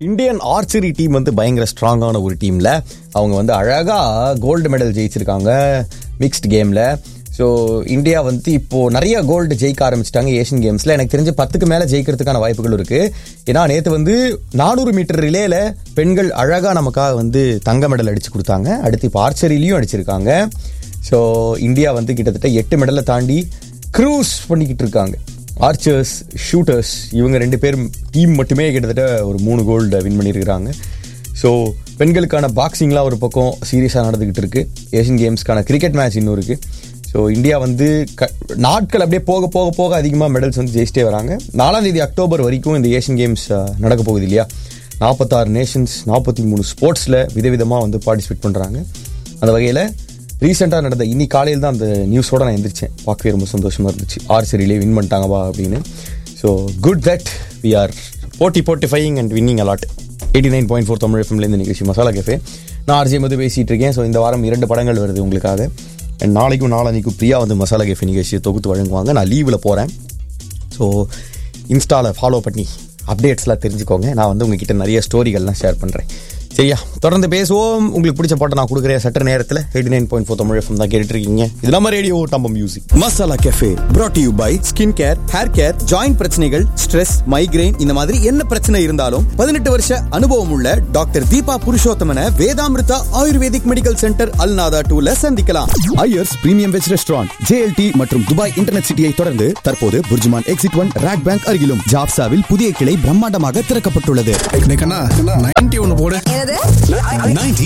Indian archery team வந்து பயங்கர ஸ்ட்ராங்கான ஒரு டீம்ல அவங்க வந்து அழகா கோல்டு மெடல் ஜெயிச்சிருக்காங்க மிக்ஸ்ட் கேம்ல. ஸோ இந்தியா வந்து இப்போ நிறைய கோல்டு ஜெயிக்க ஆரம்பிச்சிட்டாங்க ஏஷியன் கேம்ஸ்ல. எனக்கு தெரிஞ்சு 10க்கு மேல ஜெயிக்கிறதுக்கான வாய்ப்புகள் இருக்கு. ஏன்னா நேற்று வந்து 400 மீட்டர் ரிலேல பெண்கள் அழகா நமக்காக வந்து தங்க மெடல் அடிச்சு கொடுத்தாங்க. அடுத்து இப்போ ஆர்ச்சரிலையும் அடிச்சிருக்காங்க. ஸோ இந்தியா வந்து கிட்டத்தட்ட 8 மெடலை தாண்டி க்ரூஸ் பண்ணிக்கிட்டு இருக்காங்க. ஆர்ச்சர்ஸ், ஷூட்டர்ஸ் இவங்க 2 பேர் டீம் மட்டுமே கிட்டத்தட்ட ஒரு 3 கோல்டு வின் பண்ணியிருக்கிறாங்க. ஸோ பெண்களுக்கான பாக்ஸிங்லாம் ஒரு பக்கம் சீரியஸாக நடந்துக்கிட்டு இருக்கு. ஏஷியன் கேம்ஸ்க்கான கிரிக்கெட் மேட்ச் இன்னும் இருக்கு. ஸோ இந்தியா வந்து நாட்கள் அப்படியே போக போக போக அதிகமாக மெடல்ஸ் வந்து ஜெயிச்சிட்டே வராங்க. 4ஆம் தேதி அக்டோபர் வரைக்கும் இந்த ஏஷியன் கேம்ஸ் நடக்க போகுது இல்லையா. 46 நேஷன்ஸ் 43 ஸ்போர்ட்ஸில் விதவிதமாக வந்து பார்ட்டிசிபேட் பண்ணுறாங்க. அந்த வகையில் ரீசெண்டாக நடந்த இன்னி காலையில் தான் அந்த நியூஸோட நான் எந்திரிச்சேன். பார்க்கவே ரொம்ப சந்தோஷமாக இருந்துச்சு. ஆர்ச்சரியிலே வின் பண்ணிட்டாங்கப்பா அப்படின்னு. So good that we are போட்டி ஃபையிங் அண்ட் வின்னிங் அலாட். 89.4 தமிழ் எஃப்எம்ல இந்த நிகழ்ச்சி மசாலா கேஃபே. நான் ஆர்ஜே மது பேசிகிட்டு இருக்கேன். ஸோ இந்த வாரம் 2 படங்கள் வருது உங்களுக்காக. அண்ட் நாளைக்கும் நாளன்னைக்கும் பிரியா வந்து மசாலா கேஃபே நிகழ்ச்சியை தொகுத்து வழங்குவாங்க. நான் லீவில் போகிறேன். ஸோ இன்ஸ்டாவில் ஃபாலோ பண்ணி அப்டேட்ஸ்லாம் தெரிஞ்சுக்கோங்க. நான் வந்து உங்ககிட்ட நிறைய ஸ்டோரிகள்லாம் ஷேர் பண்ணுறேன். சரியா, தொடர்ந்து பேசுவோம். உங்களுக்கு பிடிச்ச பாட்டை நான் கொடுக்குறேன் சட்ட நேரத்தில். 89.4 தமிழ் எஃப்எம் தான் கேட்டுட்டு இருக்கீங்க. இது நம்ம ரேடியோ நம்ம music. Masala cafe brought to you by skin care, hair care, joint பிரச்சனைகள், ஸ்ட்ரெஸ், மைக்ரைன் இந்த மாதிரி என்ன பிரச்சனை இருந்தாலும் 18 வருஷ அனுபவம் உள்ள doctor Deepa புருஷோத்தமனை Vedamrutha ayurvedic medical centre Al Nahda 2ல சந்திக்கலாம். Iyers premium veg restaurant JLT மற்றும் துபாய் இன்டர்நெட் சிட்டியை தொடர்ந்து தற்போது புர்ஜுமான் எக்ஸிட் 1 ராக் பேங்க் அருகிலும் ஜாப்சாவில் புதிய கிளை பிரம்மாண்டமாக திறக்கப்பட்டுள்ளது. 91 போடு. 90